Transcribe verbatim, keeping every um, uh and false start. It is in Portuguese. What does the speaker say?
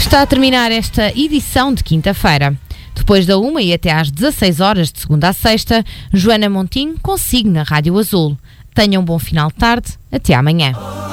Está a terminar esta edição de quinta-feira. Depois da uma e até às dezasseis horas de segunda a sexta, Joana Montinho consigo na Rádio Azul. Tenham um bom final de tarde. Até amanhã.